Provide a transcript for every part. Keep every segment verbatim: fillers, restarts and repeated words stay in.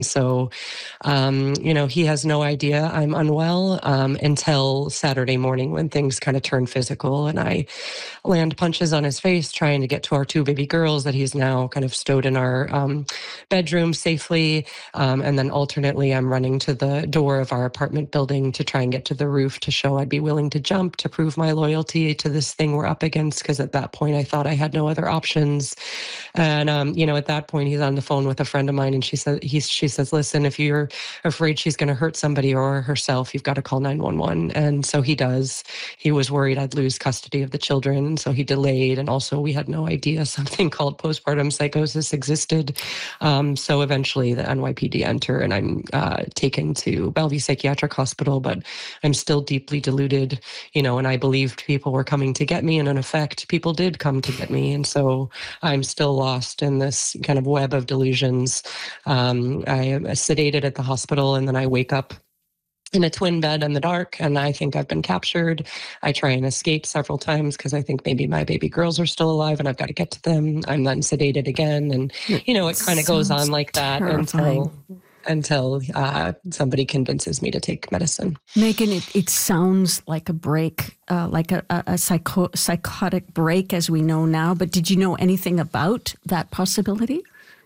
So, um, you know, he has no idea I'm unwell um, until Saturday morning when things kind of turn physical and I land punches on his face trying to get to our two baby girls that he's now kind of stowed in our um, bedroom safely. Um, and then alternately, I'm running to the door of our apartment building to try and get to the roof to show I'd be willing to jump to prove my loyalty to this thing we're up against. Because at that point, I thought I had no other options. And, um, you know, at that point, he's on the phone with a friend of mine and she said, he's, she says, listen, if you're afraid she's going to hurt somebody or herself, you've got to call nine one one. And so he does. He was worried I'd lose custody of the children. And so he delayed. And also we had no idea something called postpartum psychosis existed. Um, so eventually the N Y P D enter and I'm uh, taken to Bellevue Psychiatric Hospital, but I'm still deeply deluded, you know, and I believed people were coming to get me. And in effect, people did come to get me. And so I'm still lost in this kind of web of delusions. Um, I am sedated at the hospital and then I wake up in a twin bed in the dark and I think I've been captured. I try and escape several times because I think maybe my baby girls are still alive and I've got to get to them. I'm then sedated again. And, you know, it kind of goes on like that terrifying. until until uh, somebody convinces me to take medicine. Megan, it, it sounds like a break, uh, like a, a, a psycho, psychotic break as we know now. But did you know anything about that possibility?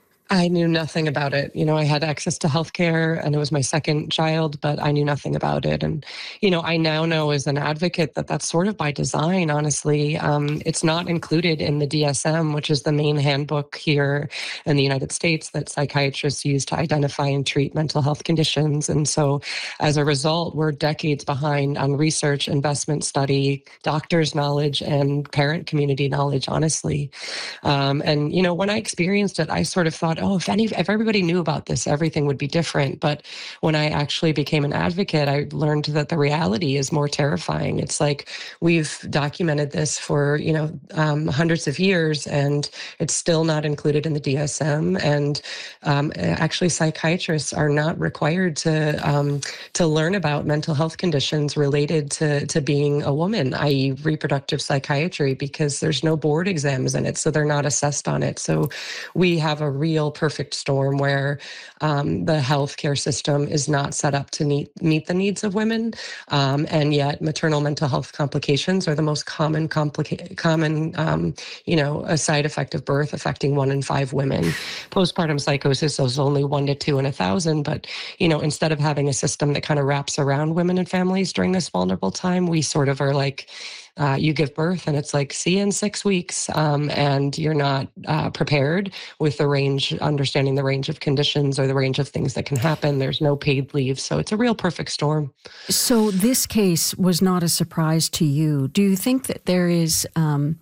I knew nothing about it. You know, I had access to healthcare and it was my second child, but I knew nothing about it. And, you know, I now know as an advocate that that's sort of by design, honestly. Um, it's not included in the D S M, which is the main handbook here in the United States that psychiatrists use to identify and treat mental health conditions. And so as a result, we're decades behind on research, investment study, doctors' knowledge, and parent community knowledge, honestly. Um, and, you know, when I experienced it, I sort of thought, oh, if any, if everybody knew about this, everything would be different. But when I actually became an advocate, I learned that the reality is more terrifying. It's like we've documented this for, you know, um, hundreds of years, and it's still not included in the D S M. And um, actually, psychiatrists are not required to um, to learn about mental health conditions related to to being a woman, that is, reproductive psychiatry, because there's no board exams in it, so they're not assessed on it. So we have a real perfect storm where um, the healthcare system is not set up to meet meet the needs of women, um, and yet maternal mental health complications are the most common complica- common um, you know a side effect of birth, affecting one in five women. Postpartum psychosis is only one to two in a thousand, but you know instead of having a system that kind of wraps around women and families during this vulnerable time, we sort of are like, Uh, you give birth and it's like, see you in six weeks. Um, and you're not uh, prepared with the range, understanding the range of conditions or the range of things that can happen. There's no paid leave. So it's a real perfect storm. So this case was not a surprise to you. Do you think that there is um,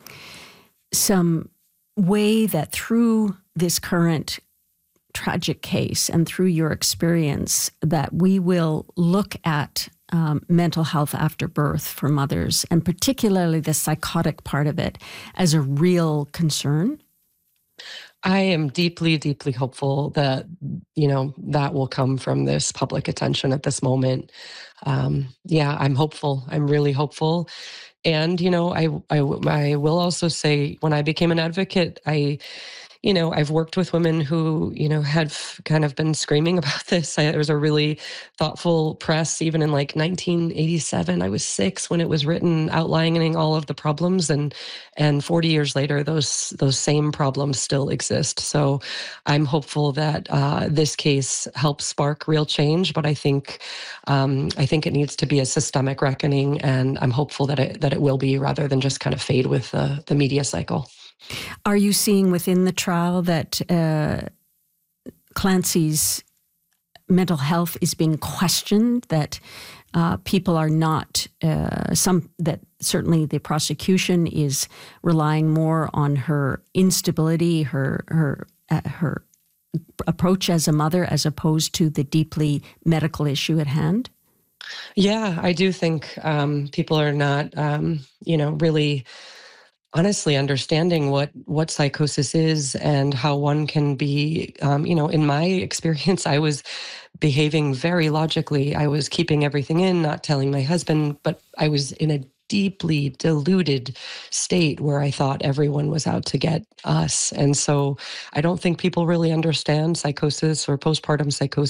some way that through this current tragic case and through your experience that we will look at Um, mental health after birth for mothers, and particularly the psychotic part of it, as a real concern? I am deeply, deeply hopeful that, you know, that will come from this public attention at this moment. Um, yeah, I'm hopeful. I'm really hopeful. And, you know, I, I, I will also say when I became an advocate, I you know, I've worked with women who, you know, had f- kind of been screaming about this. I, there was a really thoughtful press, even in like nineteen eighty-seven. I was six when it was written, outlining all of the problems, and and forty years later, those those same problems still exist. So, I'm hopeful that uh, this case helps spark real change. But I think um, I think it needs to be a systemic reckoning, and I'm hopeful that it that it will be, rather than just kind of fade with the the media cycle. Are you seeing within the trial that uh, Clancy's mental health is being questioned, that uh, people are not, uh, some that certainly the prosecution is relying more on her instability, her her uh, her approach as a mother, as opposed to the deeply medical issue at hand? Yeah, I do think um, people are not, um, you know, really honestly understanding what what psychosis is and how one can be, um, you know, in my experience, I was behaving very logically. I was keeping everything in, not telling my husband, but I was in a deeply deluded state where I thought everyone was out to get us. And so I don't think people really understand psychosis or postpartum psychosis